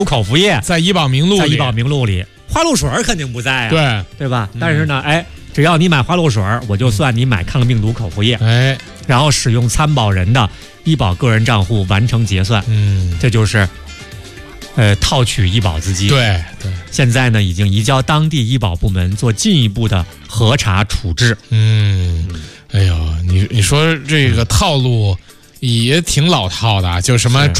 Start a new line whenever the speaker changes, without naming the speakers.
口服液
在医保名录里，
花露水肯定不在啊，对吧？但是呢，只要你买花露水，我就算你买抗病毒口服液，然后使用参保人的医保个人账户完成结算，这就是套取医保资金。
对，
现在呢已经移交当地医保部门做进一步的核查处置。
哎呦，你说这个套路也挺老套的，就什么